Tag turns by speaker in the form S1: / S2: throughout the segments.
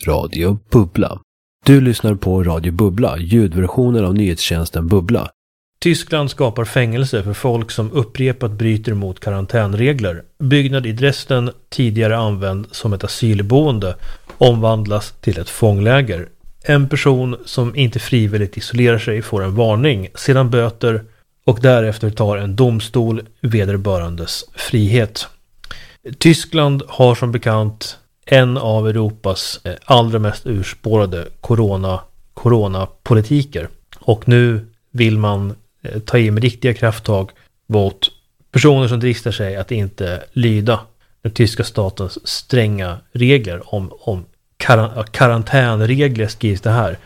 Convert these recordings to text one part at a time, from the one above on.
S1: Radio Bubbla. Du lyssnar på Radio Bubbla, ljudversionen av nyhetstjänsten Bubbla.
S2: Tyskland skapar fängelse för folk som upprepat bryter mot karantänregler. Byggnad i Dresden, tidigare använd som ett asylboende, omvandlas till ett fångläger. En person som inte frivilligt isolerar sig får en varning, sedan böter och därefter tar en domstol vederbörandes frihet. Tyskland har som bekant en av Europas allra mest urspårade coronapolitiker. Och nu vill man ta in med riktiga krafttag mot personer som dristar sig att inte lyda den tyska statens stränga regler om karantänregler skrivs det här.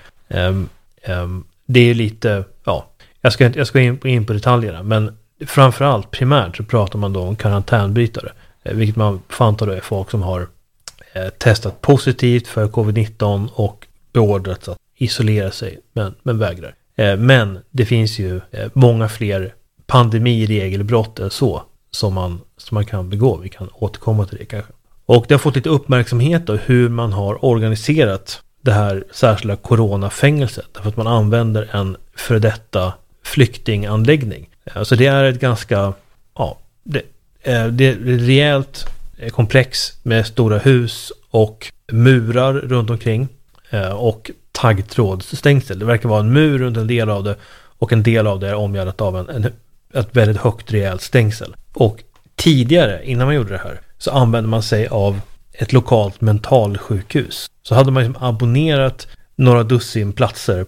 S2: Det är lite, jag ska in på detaljerna, men framförallt primärt så pratar man då om karantänbrytare, vilket man fantar då är folk som har testat positivt för covid-19 och beordrats att isolera sig men vägrar. Men det finns ju många fler pandemiregelbrott än så som man kan begå. Vi kan återkomma till det kanske. Och det har fått lite uppmärksamhet då hur man har organiserat det här särskilda coronafängelset. Därför att man använder en för detta flyktinganläggning. Alltså det är ett ganska, det är ett rejält komplex med stora hus och murar runt omkring och taggtrådsstängsel. Det verkar vara en mur runt en del av det och en del av det är omgärdat av ett väldigt högt rejält stängsel. Och tidigare, innan man gjorde det här, så använde man sig av ett lokalt mentalsjukhus. Så hade man liksom abonnerat några dussin platser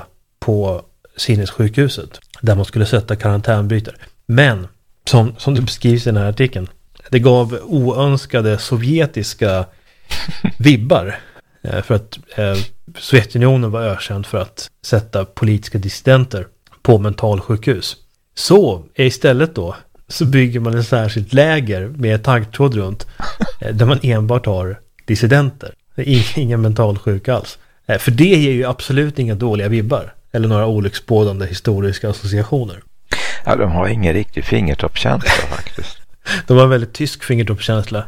S2: på sinnessjukhuset där man skulle sätta karantänbrytare. Men, som det beskrivs i den här artikeln, det gav oönskade sovjetiska vibbar för att Sovjetunionen var ökänd för att sätta politiska dissidenter på mentalsjukhus. Så istället då så bygger man ett särskilt läger med taggtråd runt där man enbart har dissidenter. Det är ingen mentalsjuka alls. För det ger ju absolut inga dåliga vibbar eller några olycksbådande historiska associationer.
S3: Ja, de har ingen riktig fingertoppkänsla faktiskt.
S2: De har en väldigt tysk fingertoppkänsla.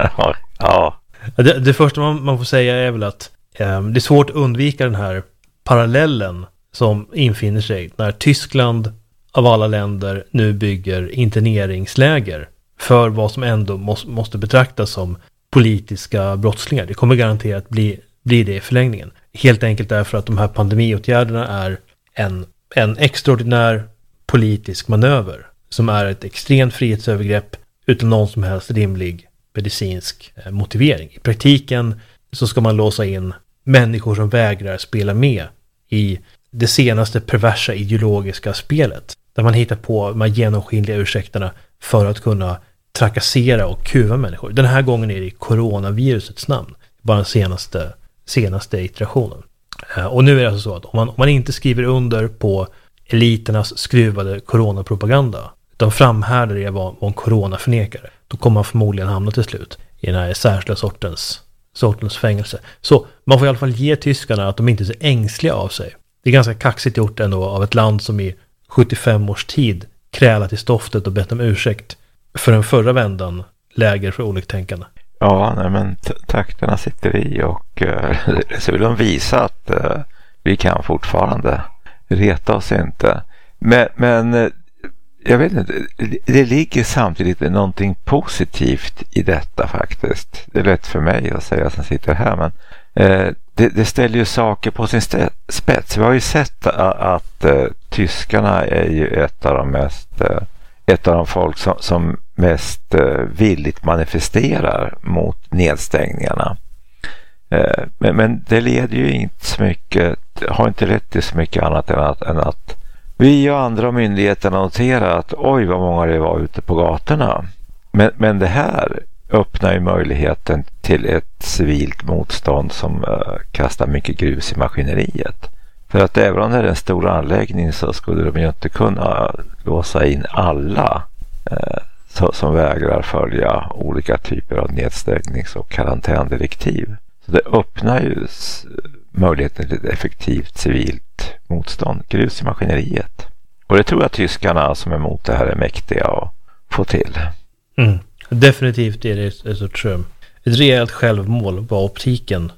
S3: Ja.
S2: Det första man får säga är väl att det är svårt att undvika den här parallellen som infinner sig när Tyskland av alla länder nu bygger interneringsläger för vad som ändå måste betraktas som politiska brottslingar. Det kommer garanterat bli det i förlängningen. Helt enkelt därför att de här pandemiåtgärderna är en extraordinär politisk manöver som är ett extremt frihetsövergrepp utan någon som helst rimlig medicinsk motivering. I praktiken så ska man låsa in människor som vägrar spela med i det senaste perversa ideologiska spelet. Där man hittar på de här genomskinliga ursäkterna för att kunna trakassera och kuva människor. Den här gången är det i coronavirusets namn. Bara den senaste iterationen. Och nu är det alltså så att om man inte skriver under på eliternas skruvade coronapropaganda utan framhärdar i att vara en coronaförnekare, då kommer man förmodligen hamna till slut i den här särskilda sortens fängelse. Så man får i alla fall ge tyskarna att de inte är så ängsliga av sig. Det är ganska kaxigt gjort ändå av ett land som i 75 års tid krälat i stoftet och bett om ursäkt för den förra vändan läger för oliktänkande.
S3: Ja, men takterna sitter i och så vill de visa att vi kan fortfarande reta oss inte. Men jag vet inte, det ligger samtidigt någonting positivt i detta faktiskt. Det är lätt för mig att säga som sitter här, men det ställer ju saker på sin spets. Vi har ju sett att tyskarna är ju ett av de folk som mest villigt manifesterar mot nedstängningarna. Men det leder ju inte så mycket, har inte lett till så mycket annat än att vi och andra myndigheter noterar att oj vad många det var ute på gatorna. Men det här öppnar ju möjligheten till ett civilt motstånd som kastar mycket grus i maskineriet. För att även om det är en stor anläggning så skulle de ju inte kunna låsa in alla som vägrar följa olika typer av nedstängnings- och karantändirektiv. Så det öppnar ju möjligheten till ett effektivt civilt motstånd, grus i maskineriet. Och det tror jag tyskarna som är emot det här är mäktiga att få till.
S2: Definitivt är det ett rejält självmål vad optiken